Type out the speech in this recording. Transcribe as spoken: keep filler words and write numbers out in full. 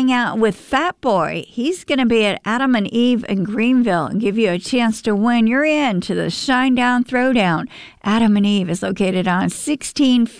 hang out with Fat Boy. He's going to be at Adam and Eve in Greenville and give you a chance to win. You're in to the Shinedown Throwdown. Adam and Eve is located on sixteen